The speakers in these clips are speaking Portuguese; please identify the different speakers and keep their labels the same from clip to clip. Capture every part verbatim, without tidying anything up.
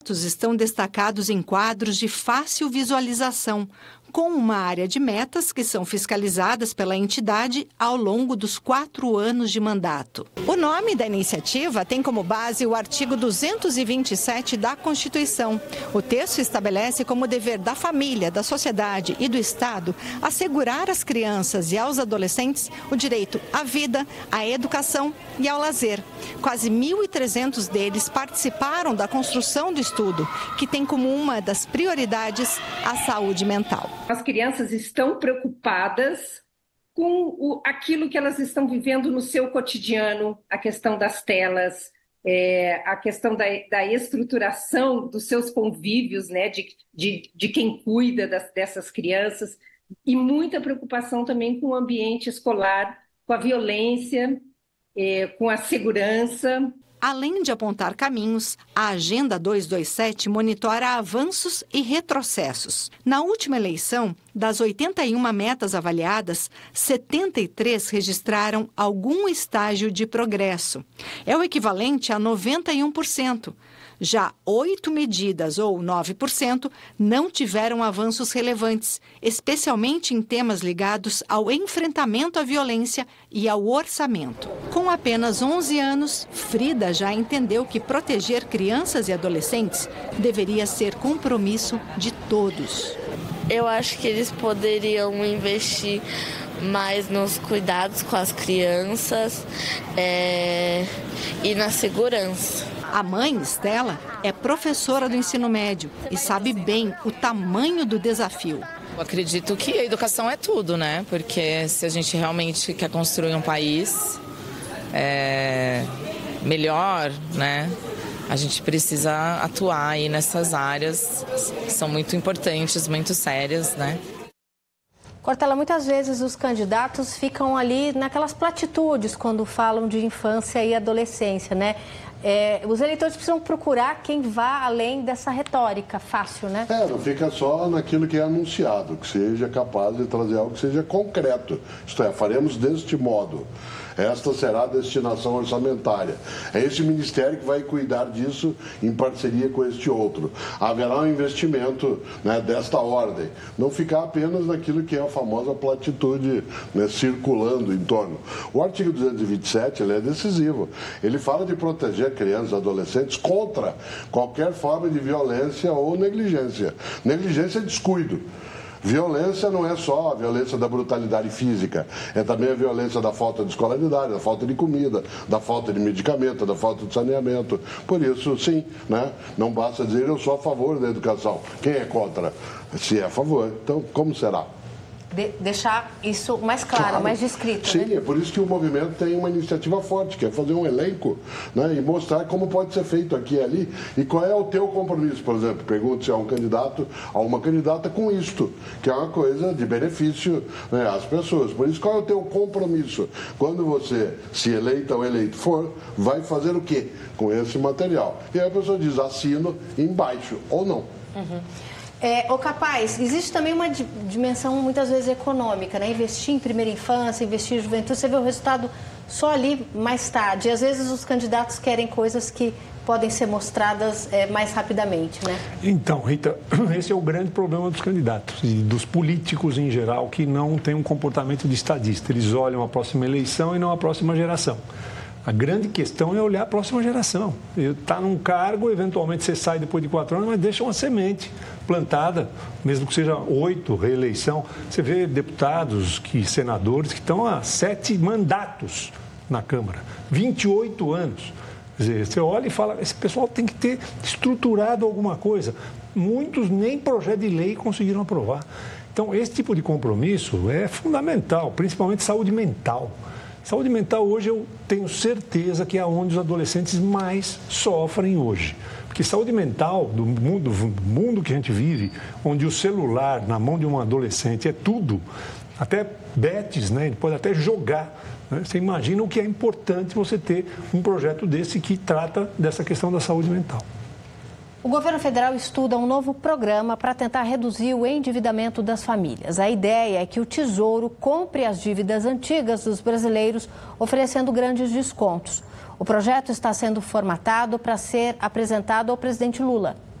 Speaker 1: Estão destacados em quadros de fácil visualização, com uma área de metas que são fiscalizadas pela entidade ao longo dos quatro anos de mandato. O nome da iniciativa tem como base o artigo duzentos e vinte e sete da Constituição. O texto estabelece como dever da família, da sociedade e do Estado assegurar às crianças e aos adolescentes o direito à vida, à educação e ao lazer. Quase mil e trezentos deles participaram da construção do estudo, que tem como uma das prioridades a saúde mental.
Speaker 2: As crianças estão preocupadas com o, aquilo que elas estão vivendo no seu cotidiano, a questão das telas, é, a questão da, da estruturação dos seus convívios, né, de, de, de quem cuida das, dessas crianças, e muita preocupação também com o ambiente escolar, com a violência, é, com a segurança.
Speaker 1: Além de apontar caminhos, a Agenda duzentos e vinte e sete monitora avanços e retrocessos. Na última eleição, das oitenta e uma metas avaliadas, setenta e três registraram algum estágio de progresso. É o equivalente a noventa e um por cento. Já oito medidas, ou nove por cento, não tiveram avanços relevantes, especialmente em temas ligados ao enfrentamento à violência e ao orçamento. Com apenas onze anos, Frida já entendeu que proteger crianças e adolescentes deveria ser compromisso de todos.
Speaker 3: Eu acho que eles poderiam investir mais nos cuidados com as crianças é, e na segurança.
Speaker 1: A mãe, Estela, é professora do ensino médio e sabe bem o tamanho do desafio.
Speaker 4: Eu acredito que a educação é tudo, né? Porque se a gente realmente quer construir um país é, melhor, né? A gente precisa atuar aí nessas áreas que são muito importantes, muito sérias, né?
Speaker 5: Cortella, muitas vezes os candidatos ficam ali naquelas platitudes quando falam de infância e adolescência, né? É, os eleitores precisam procurar quem vá além dessa retórica fácil, né?
Speaker 6: É, não fica só naquilo que é anunciado, que seja capaz de trazer algo que seja concreto. Isto é, faremos deste modo. Esta será a destinação orçamentária. É esse ministério que vai cuidar disso em parceria com este outro. Haverá um investimento, né, desta ordem. Não ficar apenas naquilo que é a famosa platitude, né, circulando em torno. O artigo duzentos e vinte e sete ele é decisivo. Ele fala de proteger crianças e adolescentes contra qualquer forma de violência ou negligência. Negligência é descuido. Violência não é só a violência da brutalidade física, é também a violência da falta de escolaridade, da falta de comida, da falta de medicamento, da falta de saneamento. Por isso, sim, né? Não basta dizer eu sou a favor da educação. Quem é contra? Se é a favor, então como será?
Speaker 5: De deixar isso mais claro, claro, mais descrito.
Speaker 6: Sim,
Speaker 5: né?
Speaker 6: É por isso que o movimento tem uma iniciativa forte, que é fazer um elenco, né, e mostrar como pode ser feito aqui e ali e qual é o teu compromisso. Por exemplo, pergunte se há um candidato, a uma candidata com isto, que é uma coisa de benefício, né, às pessoas. Por isso, qual é o teu compromisso? Quando você, se eleita ou eleito for, vai fazer o quê com esse material? E aí a pessoa diz, assino embaixo ou não.
Speaker 5: Uhum. É, ô Capaz, existe também uma dimensão muitas vezes econômica, né? Investir em primeira infância, investir em juventude, você vê o resultado só ali mais tarde. E às vezes os candidatos querem coisas que podem ser mostradas é, mais rapidamente, né?
Speaker 7: Então, Rita, esse é o grande problema dos candidatos e dos políticos em geral, que não têm um comportamento de estadista. Eles olham a próxima eleição e não a próxima geração. A grande questão é olhar a próxima geração. Está num cargo, eventualmente você sai depois de quatro anos, mas deixa uma semente plantada, mesmo que seja oito, reeleição. Você vê deputados, que, senadores que estão há sete mandatos na Câmara, vinte e oito anos. Quer dizer, você olha e fala, esse pessoal tem que ter estruturado alguma coisa. Muitos nem projeto de lei conseguiram aprovar. Então, esse tipo de compromisso é fundamental, principalmente saúde mental. Saúde mental hoje eu tenho certeza que é onde os adolescentes mais sofrem hoje. Porque saúde mental, do mundo, do mundo que a gente vive, onde o celular na mão de um adolescente é tudo, até bets, né? Ele pode até jogar. Né? Você imagina o que é importante você ter um projeto desse que trata dessa questão da saúde mental.
Speaker 5: O governo federal estuda um novo programa para tentar reduzir o endividamento das famílias. A ideia é que o Tesouro compre as dívidas antigas dos brasileiros, oferecendo grandes descontos. O projeto está sendo formatado para ser apresentado ao presidente Lula.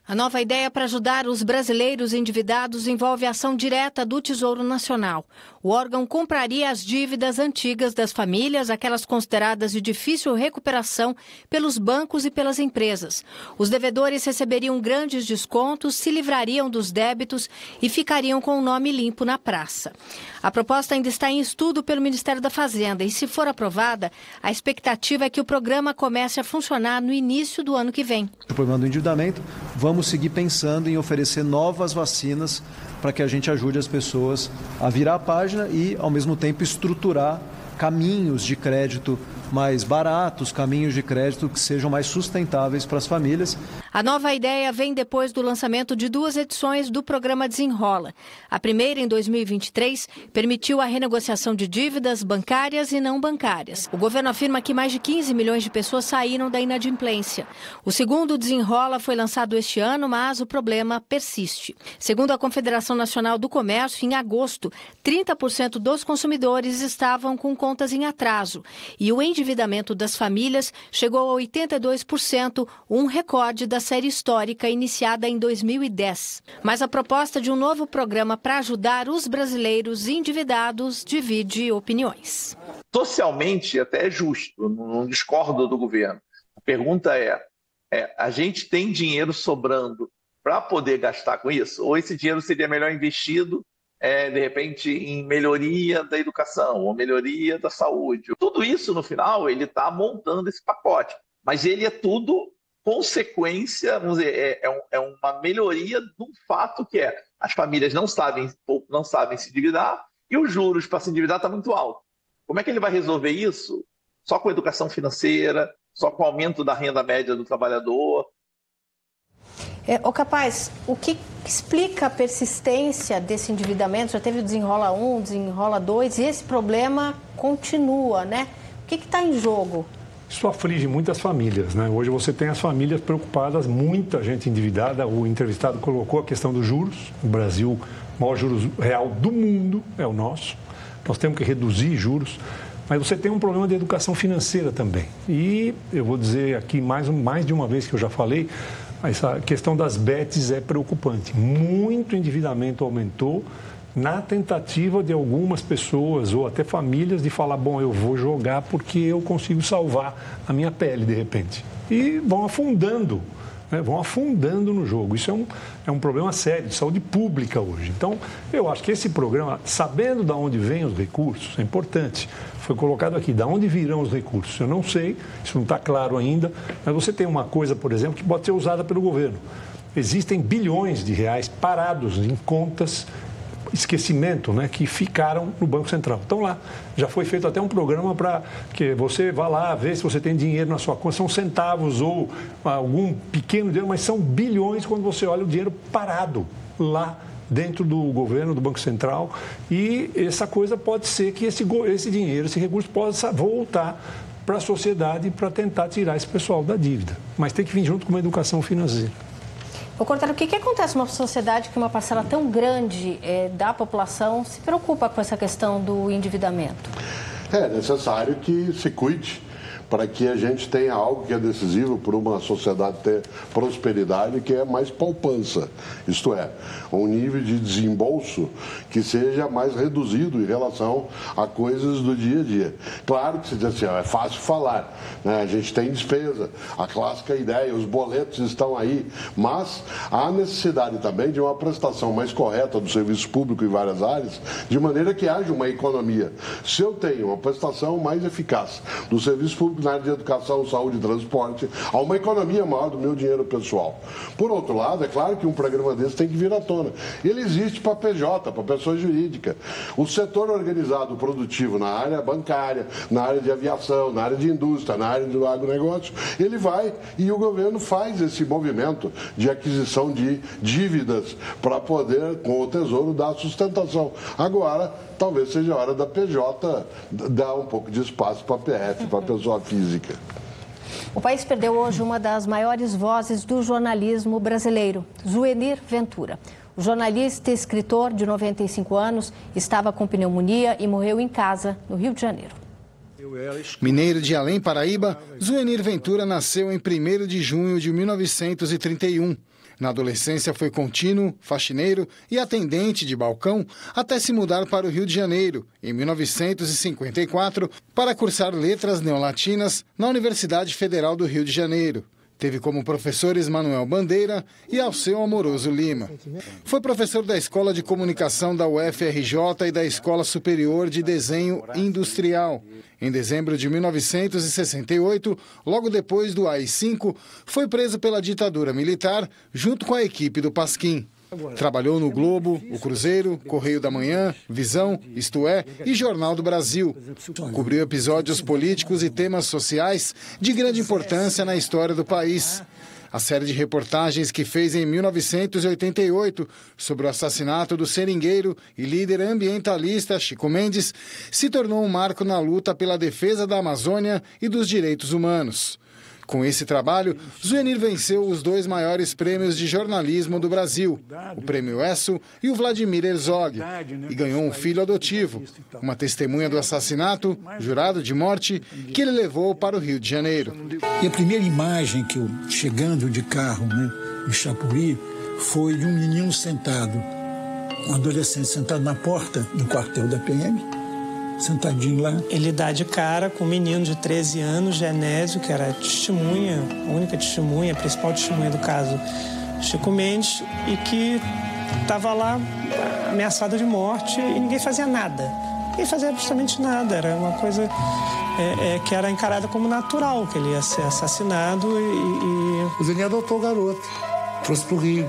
Speaker 5: A nova ideia para ajudar os brasileiros endividados envolve a ação direta do Tesouro Nacional. O órgão compraria as dívidas antigas das famílias, aquelas consideradas de difícil recuperação, pelos bancos e pelas empresas. Os devedores receberiam grandes descontos, se livrariam dos débitos e ficariam com o nome limpo na praça. A proposta ainda está em estudo pelo Ministério da Fazenda e, se for aprovada, a expectativa é que o programa comece a funcionar no início do ano que vem.
Speaker 8: O problema do endividamento, vamos seguir pensando em oferecer novas vacinas para que a gente ajude as pessoas a virar a página e, ao mesmo tempo, estruturar caminhos de crédito mais baratos, caminhos de crédito que sejam mais sustentáveis para as famílias.
Speaker 5: A nova ideia vem depois do lançamento de duas edições do programa Desenrola. A primeira, em dois mil e vinte e três, permitiu a renegociação de dívidas bancárias e não bancárias. O governo afirma que mais de quinze milhões de pessoas saíram da inadimplência. O segundo Desenrola foi lançado este ano, mas o problema persiste. Segundo a Confederação Nacional do Comércio, em agosto, trinta por cento dos consumidores estavam com contas em atraso e o endividamento das famílias chegou a oitenta e dois por cento, um recorde da série histórica iniciada em dois mil e dez. Mas a proposta de um novo programa para ajudar os brasileiros endividados divide opiniões.
Speaker 9: Socialmente até é justo, não discordo do governo. A pergunta é, é a gente tem dinheiro sobrando para poder gastar com isso? Ou esse dinheiro seria melhor investido É, de repente, em melhoria da educação ou melhoria da saúde? Tudo isso, no final, ele está montando esse pacote. Mas ele é tudo consequência, vamos dizer, é, é, um, é uma melhoria de um fato que é as famílias não sabem, não sabem se endividar e os juros para se endividar está muito alto. Como é que ele vai resolver isso? Só com educação financeira, só com o aumento da renda média do trabalhador?
Speaker 5: É, ô Capaz, o que explica a persistência desse endividamento? Já teve o Desenrola um, Desenrola dois, e esse problema continua, né? O que está em jogo?
Speaker 7: Isso aflige muitas famílias, né? Hoje você tem as famílias preocupadas, muita gente endividada. O entrevistado colocou a questão dos juros. O Brasil, o maior juros real do mundo é o nosso. Nós temos que reduzir juros. Mas você tem um problema de educação financeira também. E eu vou dizer aqui mais, mais de uma vez que eu já falei, essa questão das bets é preocupante. Muito endividamento aumentou na tentativa de algumas pessoas ou até famílias de falar, bom, eu vou jogar porque eu consigo salvar a minha pele de repente. E vão afundando, né? Vão afundando no jogo. Isso é um, é um problema sério de saúde pública hoje. Então, eu acho que esse programa, sabendo de onde vêm os recursos, é importante. Foi colocado aqui, de onde virão os recursos? Eu não sei, isso não está claro ainda, mas você tem uma coisa, por exemplo, que pode ser usada pelo governo. Existem bilhões de reais parados em contas, esquecimento, né, que ficaram no Banco Central. Então lá, já foi feito até um programa para que você vá lá ver se você tem dinheiro na sua conta, são centavos ou algum pequeno dinheiro, mas são bilhões quando você olha o dinheiro parado lá dentro do governo, do Banco Central, e essa coisa pode ser que esse, esse dinheiro, esse recurso possa voltar para a sociedade para tentar tirar esse pessoal da dívida. Mas tem que vir junto com uma educação financeira.
Speaker 5: Ô, Cortella, o que, que acontece numa sociedade que uma parcela tão grande é, da população se preocupa com essa questão do endividamento?
Speaker 6: É necessário que se cuide para que a gente tenha algo que é decisivo para uma sociedade ter prosperidade, que é mais poupança. Isto é, um nível de desembolso que seja mais reduzido em relação a coisas do dia a dia. Claro que se diz assim, é fácil falar, né? A gente tem despesa, a clássica ideia, os boletos estão aí, mas há necessidade também de uma prestação mais correta do serviço público em várias áreas, de maneira que haja uma economia. Se eu tenho uma prestação mais eficaz do serviço público na área de educação, saúde e transporte, há uma economia maior do meu dinheiro pessoal. Por outro lado, é claro que um programa desse tem que vir à tona. Ele existe para P J, para pessoa jurídica. O setor organizado produtivo na área bancária, na área de aviação, na área de indústria, na área do agronegócio, ele vai e o governo faz esse movimento de aquisição de dívidas para poder, com o Tesouro, dar sustentação. Agora, talvez seja a hora da P J dar um pouco de espaço para a P F, para a pessoa física.
Speaker 5: O país perdeu hoje uma das maiores vozes do jornalismo brasileiro, Zuenir Ventura. O jornalista e escritor de noventa e cinco anos estava com pneumonia e morreu em casa, no Rio de Janeiro.
Speaker 10: Mineiro de Além, Paraíba, Zuenir Ventura nasceu em primeiro de junho de mil novecentos e trinta e um. Na adolescência foi contínuo, faxineiro e atendente de balcão até se mudar para o Rio de Janeiro, em mil novecentos e cinquenta e quatro, para cursar letras neolatinas na Universidade Federal do Rio de Janeiro. Teve como professores Manuel Bandeira e Alceu Amoroso Lima. Foi professor da Escola de Comunicação da U F R J e da Escola Superior de Desenho Industrial. Em dezembro de mil novecentos e sessenta e oito, logo depois do A I cinco, foi preso pela ditadura militar junto com a equipe do Pasquim. Trabalhou no Globo, o Cruzeiro, Correio da Manhã, Visão, Isto É e Jornal do Brasil. Cobriu episódios políticos e temas sociais de grande importância na história do país. A série de reportagens que fez em mil novecentos e oitenta e oito sobre o assassinato do seringueiro e líder ambientalista Chico Mendes se tornou um marco na luta pela defesa da Amazônia e dos direitos humanos. Com esse trabalho, Zuenir venceu os dois maiores prêmios de jornalismo do Brasil, o Prêmio Esso e o Vladimir Herzog, e ganhou um filho adotivo, uma testemunha do assassinato, jurado de morte, que ele levou para o Rio de Janeiro.
Speaker 11: E a primeira imagem que eu, chegando de carro, né, em Chapuí, foi de um menino sentado, um adolescente sentado na porta do quartel da P M, sentadinho lá.
Speaker 12: Ele dá de cara com um menino de treze anos, Genésio, que era testemunha, a única testemunha, a principal testemunha do caso, Chico Mendes, e que estava lá ameaçado de morte e ninguém fazia nada. Ninguém fazia absolutamente nada, era uma coisa é, é, que era encarada como natural, que ele ia ser assassinado e... e...
Speaker 13: O Zuenir adotou o garoto, trouxe pro Rio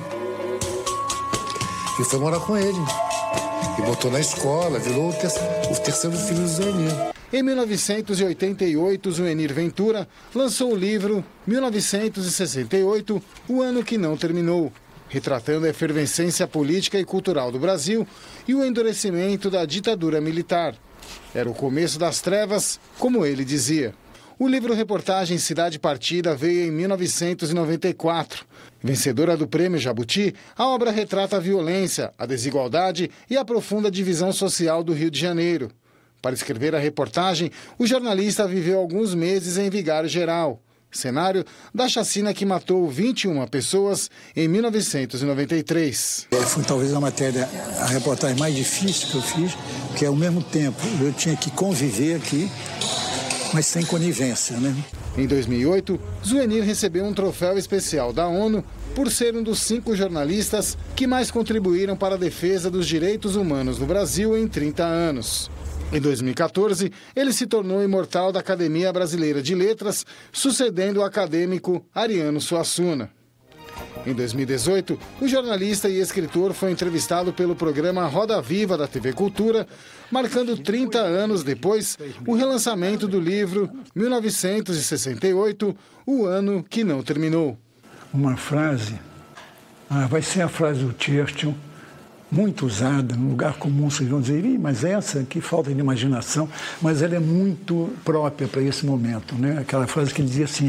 Speaker 13: e foi morar com ele. E botou na escola, virou o, ter o terceiro filho do Zuenir.
Speaker 10: Em mil novecentos e oitenta e oito, Zuenir Ventura lançou o livro mil novecentos e sessenta e oito, O Ano que Não Terminou, retratando a efervescência política e cultural do Brasil e o endurecimento da ditadura militar. Era o começo das trevas, como ele dizia. O livro-reportagem Cidade Partida veio em mil novecentos e noventa e quatro. Vencedora do Prêmio Jabuti, a obra retrata a violência, a desigualdade e a profunda divisão social do Rio de Janeiro. Para escrever a reportagem, o jornalista viveu alguns meses em Vigário Geral, cenário da chacina que matou vinte e uma pessoas em mil novecentos e noventa e três.
Speaker 11: Foi talvez a matéria, a reportagem mais difícil que eu fiz, porque ao mesmo tempo eu tinha que conviver aqui, mas sem conivência, né?
Speaker 10: Em dois mil e oito, Zuenir recebeu um troféu especial da ONU por ser um dos cinco jornalistas que mais contribuíram para a defesa dos direitos humanos no Brasil em trinta anos. Em dois mil e quatorze, ele se tornou imortal da Academia Brasileira de Letras, sucedendo o acadêmico Ariano Suassuna. Em dois mil e dezoito, o jornalista e escritor foi entrevistado pelo programa Roda Viva da T V Cultura, marcando trinta anos depois o relançamento do livro mil novecentos e sessenta e oito, O Ano que Não Terminou.
Speaker 11: Uma frase, ah, vai ser a frase do Churchill, muito usada, no lugar comum vocês vão dizer, mas essa, que falta de imaginação, mas ela é muito própria para esse momento, né? Aquela frase que ele dizia assim,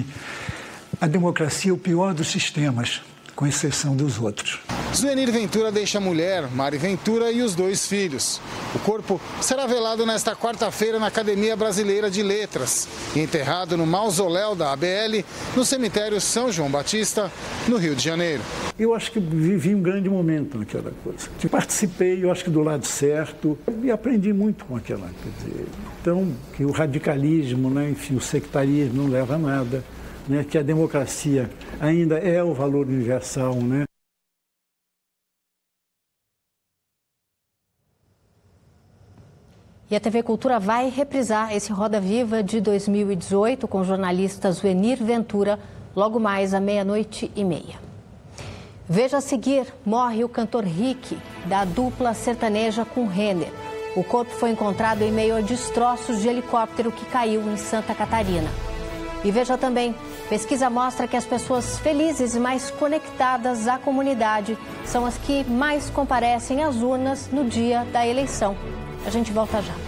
Speaker 11: a democracia é o pior dos sistemas, com exceção dos outros.
Speaker 10: Zuenir Ventura deixa a mulher, Mari Ventura, e os dois filhos. O corpo será velado nesta quarta-feira na Academia Brasileira de Letras e enterrado no mausoléu da A B L, no cemitério São João Batista, no Rio de Janeiro.
Speaker 11: Eu acho que vivi um grande momento naquela coisa. Participei, eu acho que do lado certo, e aprendi muito com aquela. Quer dizer, então, que o radicalismo, né, enfim, o sectarismo não leva a nada. Né, que a democracia ainda é o valor universal, né?
Speaker 5: E a T V Cultura vai reprisar esse Roda Viva de dois mil e dezoito com o jornalista Zuenir Ventura, logo mais à meia-noite e meia. Veja a seguir, morre o cantor Rick, da dupla sertaneja com Renner. O corpo foi encontrado em meio a destroços de helicóptero que caiu em Santa Catarina. E veja também, pesquisa mostra que as pessoas felizes e mais conectadas à comunidade são as que mais comparecem às urnas no dia da eleição. A gente volta já.